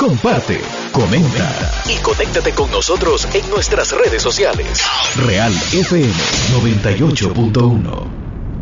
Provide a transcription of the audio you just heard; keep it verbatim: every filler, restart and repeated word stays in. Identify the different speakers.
Speaker 1: comparte, comenta y conéctate con nosotros en nuestras redes sociales. Real F M noventa y ocho punto uno.